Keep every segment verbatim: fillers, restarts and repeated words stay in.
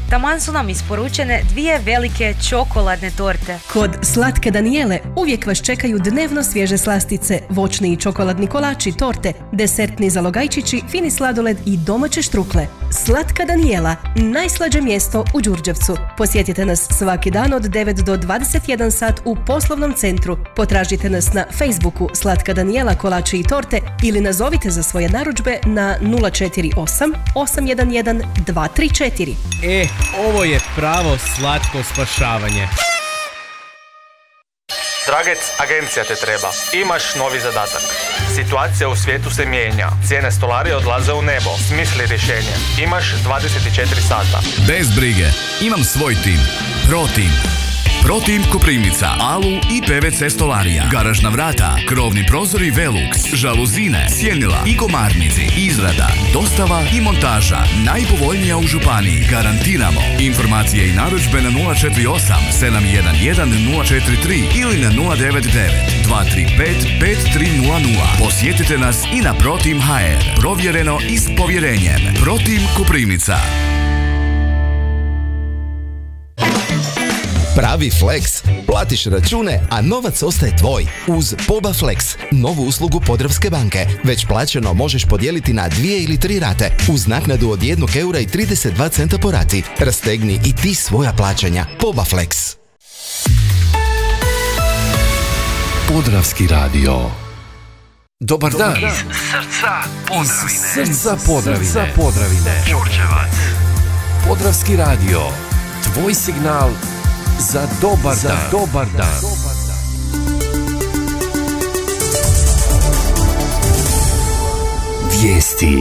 taman su nam isporučene dvije velike čokoladne torte. Kod Slatke Danijele uvijek vas čekaju dnevno svježe slastice, voćni i čokoladni kolači, torte, desertni zalogajčići, fini sladoled i domaće štrukle. Slatka Danijela, najslađe mjesto u Đurđevcu. Posjetite nas svaki dan od devet do dvadeset jedan sat u poslovnom centru. Potražite nas na Facebooku Slatka Danijela kolači i torte ili nazovite za svoje narudžbe na nula četiri osam osam jedan jedan dva tri četiri. E, ovo je pravo slatko spašavanje. Dragec, agencija te treba. Imaš novi zadatak. Situacija u svijetu se mijenja. Cijene stolarije odlaze u nebo. Smisli rješenje. Imaš dvadeset četiri sata. Bez brige. Imam svoj tim. ProTeam. ProTeam Koprivnica, Alu i P V C stolarija, garažna vrata, krovni prozori Velux, žaluzine, sjenila i komarnici, izrada, dostava i montaža. Najpovoljnija u županiji. Garantiramo. Informacije i narudžbe na nula četiri osam sedam jedan jedan nula četiri tri ili na nula devet devet dva tri pet pet tri nula nula. Posjetite nas i na ProTeam H R. Provjereno i s povjerenjem. ProTeam Koprivnica. Pravi Flex. Platiš račune, a novac ostaje tvoj. Uz Poba Flex, novu uslugu Podravske banke. Već plaćeno možeš podijeliti na dvije ili tri rate, uz naknadu od jednog eura i trideset dva centa po rati. Rastegni i ti svoja plaćanja. Poba Flex. Podravski radio. Dobar dan. Iz srca Podravine. Srca Podravine. Srca Podravine. Đurđevac. Podravski radio. Tvoj signal za dobar za dan. Dobar dan. Vijesti.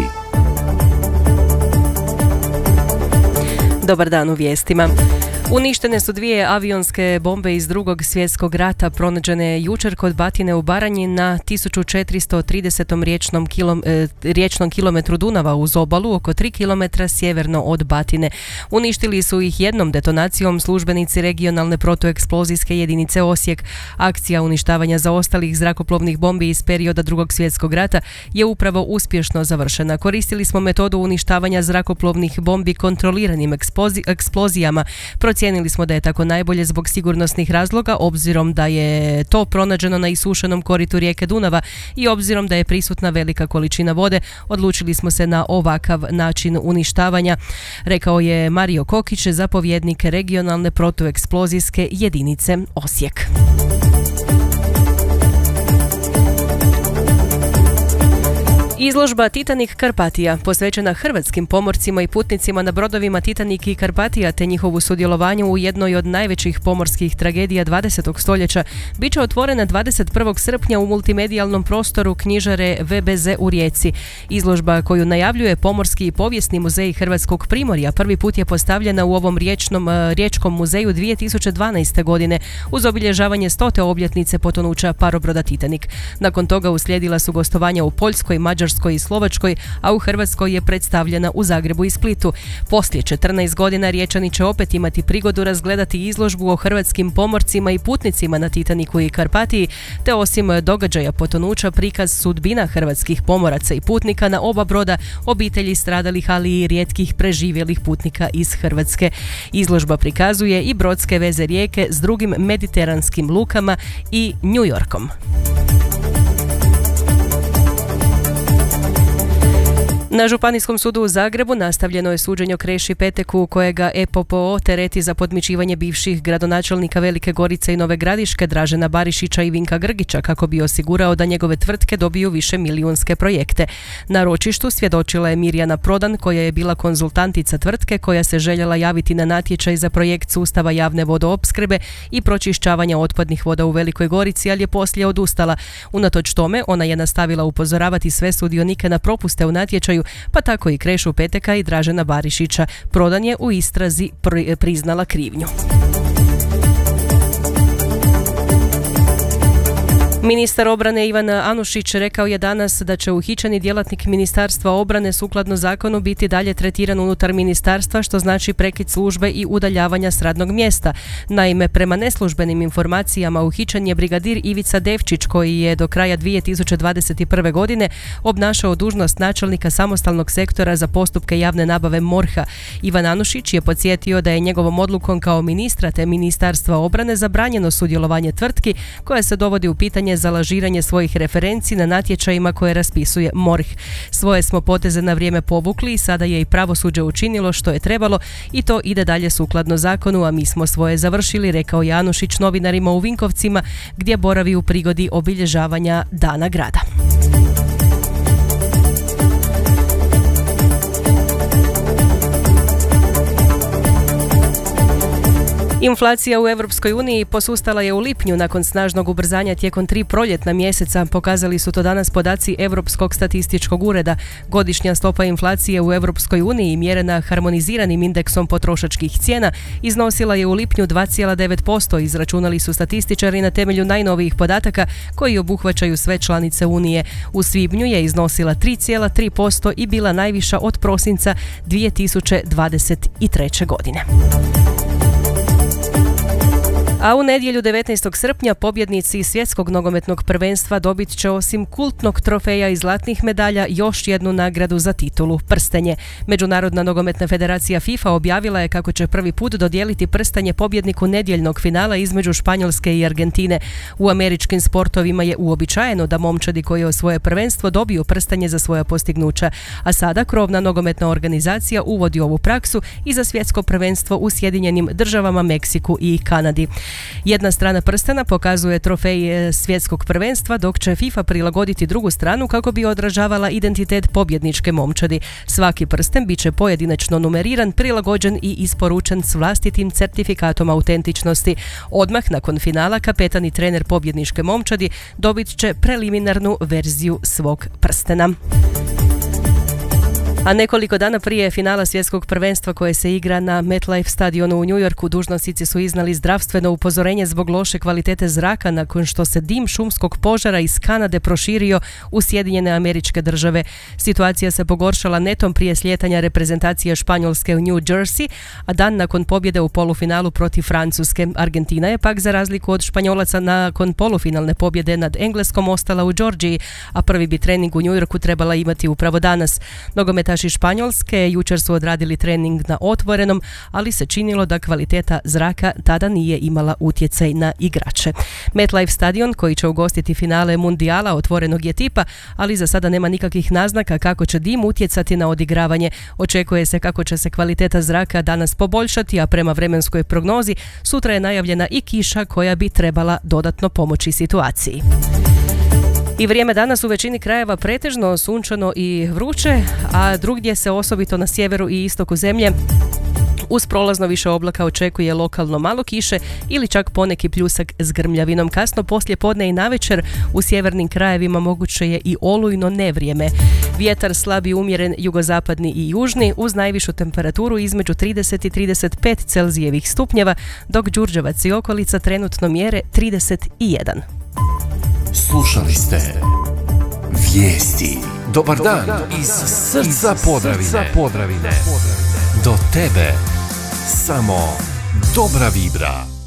Dobar dan u vijestima. Uništene su dvije avionske bombe iz Drugog svjetskog rata pronađene jučer kod Batine u Baranji na tisuću četiristo tridesetom riječnom, kilom, e, riječnom kilometru Dunava uz obalu oko tri kilometra sjeverno od Batine. Uništili su ih jednom detonacijom službenici regionalne protueksplozijske jedinice Osijek. Akcija uništavanja zaostalih zrakoplovnih bombi iz perioda Drugog svjetskog rata je upravo uspješno završena. Koristili smo metodu uništavanja zrakoplovnih bombi kontroliranim eksplozi- eksplozijama. Procijenili smo da je tako najbolje zbog sigurnosnih razloga, obzirom da je to pronađeno na isušenom koritu rijeke Dunava i obzirom da je prisutna velika količina vode, odlučili smo se na ovakav način uništavanja, rekao je Mario Kokić, zapovjednik regionalne protueksplozijske jedinice Osijek. Izložba Titanic Karpatija, posvećena hrvatskim pomorcima i putnicima na brodovima Titanic i Karpatija te njihovu sudjelovanju u jednoj od najvećih pomorskih tragedija dvadesetog stoljeća, bit će otvorena dvadeset prvog srpnja u multimedijalnom prostoru knjižare V B Z u Rijeci. Izložba koju najavljuje Pomorski i povijesni muzej Hrvatskog Primorja prvi put je postavljena u ovom riječnom, riječkom muzeju dvije tisuće dvanaeste. godine uz obilježavanje stote obljetnice potonuća parobroda Titanic. Nakon toga uslijedila su gostovanja u Poljskoj, Mađarskoj i Slovačkoj, a u Hrvatskoj je predstavljena u Zagrebu i Splitu. Poslije četrnaest godina Riječani će opet imati prigodu razgledati izložbu o hrvatskim pomorcima i putnicima na Titaniku i Karpatiji, te osim događaja potonuća prikaz sudbina hrvatskih pomoraca i putnika na oba broda, obitelji stradalih, ali i rijetkih preživjelih putnika iz Hrvatske. Izložba prikazuje i brodske veze Rijeke s drugim mediteranskim lukama i New Yorkom. Na Županijskom sudu u Zagrebu nastavljeno je suđenje o Kreši Peteku, kojega E P P O tereti za podmićivanje bivših gradonačelnika Velike Gorice i Nove Gradiške Dražena Barišića i Vinka Grgića kako bi osigurao da njegove tvrtke dobiju više milijunske projekte. Na ročištu svjedočila je Mirjana Prodan, koja je bila konzultantica tvrtke koja se željela javiti na natječaj za projekt sustava javne vodoopskrbe i pročišćavanja otpadnih voda u Velikoj Gorici, ali je poslije odustala. Unatoč tome, ona je nastavila upozoravati sve sudionike na propuste u natječaju, pa tako i Krešu Peteka i Dražena Barišića. Prodan je u istrazi priznala krivnju. Ministar obrane Ivan Anušić rekao je danas da će uhićeni djelatnik Ministarstva obrane sukladno zakonu biti dalje tretiran unutar ministarstva, što znači prekid službe i udaljavanja s radnog mjesta. Naime, prema neslužbenim informacijama uhićen je brigadir Ivica Devčić, koji je do kraja dvije tisuće dvadeset prve. godine obnašao dužnost načelnika samostalnog sektora za postupke javne nabave MORH-a. Ivan Anušić je podsjetio da je njegovom odlukom kao ministra te Ministarstva obrane zabranjeno sudjelovanje tvrtki koja se dovodi u pitanje za lažiranje svojih referenci na natječajima koje raspisuje MORH. Svoje smo poteze na vrijeme povukli i sada je i pravosuđe učinilo što je trebalo i to ide dalje sukladno zakonu, a mi smo svoje završili, rekao je Anušić novinarima u Vinkovcima gdje boravi u prigodi obilježavanja Dana grada. Inflacija u Europskoj uniji posustala je u lipnju nakon snažnog ubrzanja tijekom tri proljetna mjeseca, pokazali su to danas podaci Europskog statističkog ureda. Godišnja stopa inflacije u Europskoj uniji mjerena harmoniziranim indeksom potrošačkih cijena iznosila je u lipnju dva zarez devet posto, izračunali su statističari na temelju najnovijih podataka koji obuhvaćaju sve članice Unije. U svibnju je iznosila tri zarez tri posto i bila najviša od prosinca dvije tisuće dvadeset treće. godine. A u nedjelju devetnaestog srpnja pobjednici svjetskog nogometnog prvenstva dobit će osim kultnog trofeja i zlatnih medalja još jednu nagradu za titulu, prstenje. Međunarodna nogometna federacija FIFA objavila je kako će prvi put dodijeliti prstenje pobjedniku nedjeljnog finala između Španjolske i Argentine. U američkim sportovima je uobičajeno da momčadi koji osvoje prvenstvo dobiju prstenje za svoja postignuća, a sada krovna nogometna organizacija uvodi ovu praksu i za svjetsko prvenstvo u Sjedinjenim državama, Meksiku i Kanadi. Jedna strana prstena pokazuje trofej svjetskog prvenstva, dok će FIFA prilagoditi drugu stranu kako bi odražavala identitet pobjedničke momčadi. Svaki prsten bit će pojedinačno numeriran, prilagođen i isporučen s vlastitim certifikatom autentičnosti. Odmah nakon finala kapetan i trener pobjedničke momčadi dobit će preliminarnu verziju svog prstena. A nekoliko dana prije finala svjetskog prvenstva koje se igra na MetLife stadionu u New Yorku, dužnosnici su iznali zdravstveno upozorenje zbog loše kvalitete zraka nakon što se dim šumskog požara iz Kanade proširio u Sjedinjene Američke Države. Situacija se pogoršala netom prije slijetanja reprezentacije Španjolske u New Jersey, a dan nakon pobjede u polufinalu protiv Francuske. Argentina je pak za razliku od Španjolaca nakon polufinalne pobjede nad Engleskom ostala u Georgiji, a prvi bi trening u New Yorku trebala imati upravo danas. Nogometaši Španjolske jučer su odradili trening na otvorenom, ali se činilo da kvaliteta zraka tada nije imala utjecaj na igrače. MetLife stadion, koji će ugostiti finale mundijala, otvorenog je tipa, ali za sada nema nikakvih naznaka kako će dim utjecati na odigravanje. Očekuje se kako će se kvaliteta zraka danas poboljšati, a prema vremenskoj prognozi sutra je najavljena i kiša koja bi trebala dodatno pomoći situaciji. I vrijeme danas u većini krajeva pretežno sunčano i vruće, a drugdje se osobito na sjeveru i istoku zemlje uz prolazno više oblaka očekuje lokalno malo kiše ili čak poneki pljusak s grmljavinom. Kasno poslije podne i navečer u sjevernim krajevima moguće je i olujno nevrijeme. Vjetar slab i umjeren jugozapadni i južni uz najvišu temperaturu između trideset i trideset pet Celzijevih stupnjeva, dok Đurđevac i okolica trenutno mjere trideset jedan. Slušali ste vijesti. Dobar dan iz srca Podravine. Podravine. Do tebe samo dobra vibra.